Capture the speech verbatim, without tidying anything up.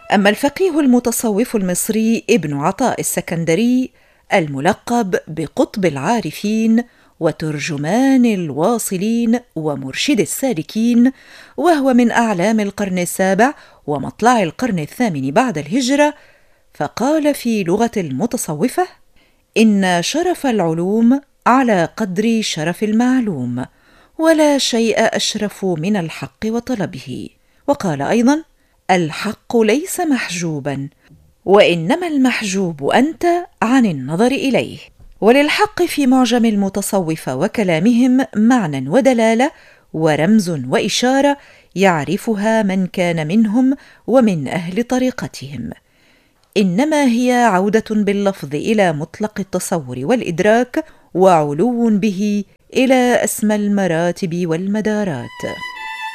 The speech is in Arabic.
أما الفقيه المتصوف المصري ابن عطاء السكندري الملقب بقطب العارفين وترجمان الواصلين ومرشد السالكين، وهو من أعلام القرن السابع ومطلع القرن الثامن بعد الهجرة، فقال في لغة المتصوفة: إن شرف العلوم على قدر شرف المعلوم، ولا شيء أشرف من الحق وطلبه. وقال أيضا: الحق ليس محجوبا، وإنما المحجوب أنت عن النظر إليه. وللحق في معجم المتصوفة وكلامهم معنى ودلالة ورمز وإشارة يعرفها من كان منهم ومن أهل طريقتهم، إنما هي عودة باللفظ إلى مطلق التصور والإدراك، وعلو به إلى أسمى المراتب والمدارات.